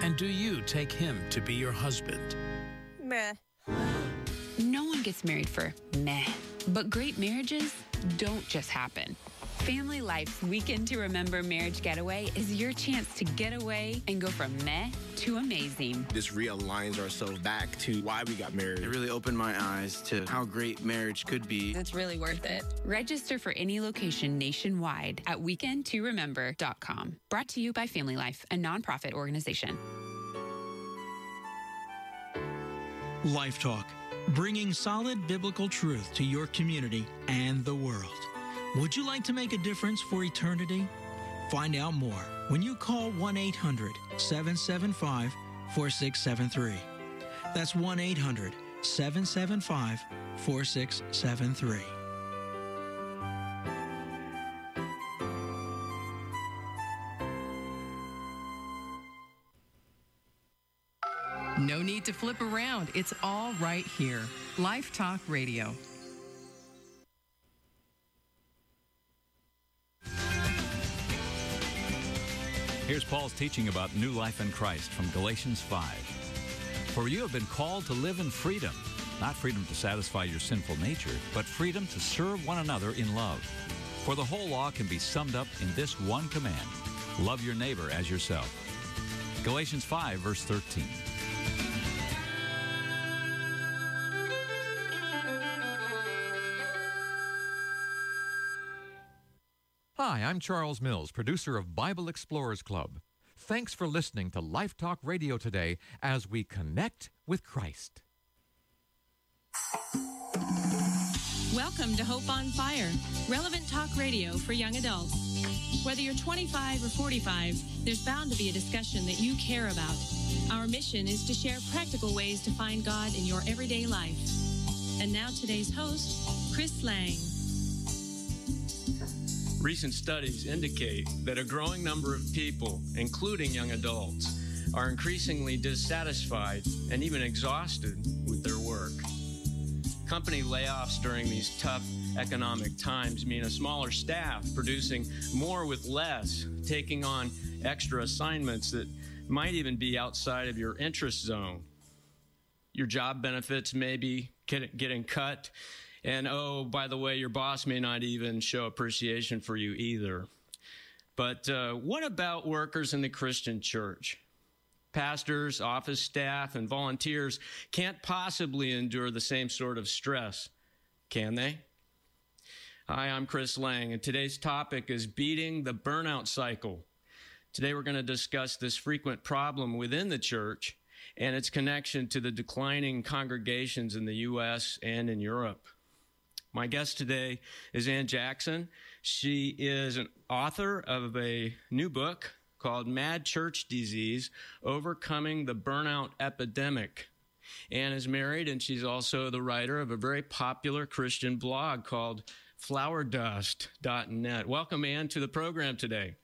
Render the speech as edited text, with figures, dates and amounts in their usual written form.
And do you take him to be your husband? Meh. No one gets married for meh, but great marriages don't just happen. Family Life's Weekend to Remember Marriage Getaway is your chance to get away and go from meh to amazing. This realigns ourselves back to why we got married. It really opened my eyes to how great marriage could be. It's really worth it. Register for any location nationwide at weekendtoremember.com. Brought to you by Family Life, a nonprofit organization. Life Talk, bringing solid biblical truth to your community and the world. Would you like to make a difference for eternity? Find out more when you call 1-800-775-4673. That's 1-800-775-4673. No need to flip around. It's all right here. Life Talk Radio. Here's Paul's teaching about new life in Christ from Galatians 5. For you have been called to live in freedom, not freedom to satisfy your sinful nature, but freedom to serve one another in love. For the whole law can be summed up in this one command: love your neighbor as yourself. Galatians 5, verse 13. Hi, I'm Charles Mills, producer of Bible Explorers Club. Thanks for listening to Life Talk Radio today as we connect with Christ. Welcome to Hope on Fire, relevant talk radio for young adults. Whether you're 25 or 45, there's bound to be a discussion that you care about. Our mission is to share practical ways to find God in your everyday life. And now today's host, Chris Lang. Recent studies indicate that a growing number of people, including young adults, are increasingly dissatisfied and even exhausted with their work. Company layoffs during these tough economic times mean a smaller staff producing more with less, taking on extra assignments that might even be outside of your interest zone. Your job benefits may be getting cut. And, oh, by the way, your boss may not even show appreciation for you either. But what about workers in the Christian church? Pastors, office staff, and volunteers can't possibly endure the same sort of stress, can they? Hi, I'm Chris Lang, and today's topic is beating the burnout cycle. Today we're going to discuss this frequent problem within the church and its connection to the declining congregations in the U.S. and in Europe. My guest today is Ann Jackson. She is an author of a new book called Mad Church Disease: Overcoming the Burnout Epidemic. Ann is married, and she's also the writer of a very popular Christian blog called flowerdust.net. Welcome, Ann, to the program today.